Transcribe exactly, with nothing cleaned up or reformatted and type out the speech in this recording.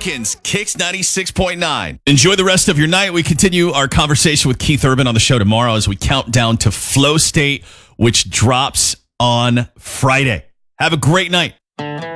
Hawkins, Kicks ninety-six point nine. Enjoy the rest of your night. We continue our conversation with Keith Urban on the show tomorrow as we count down to Flow State, which drops on Friday. Have a great night.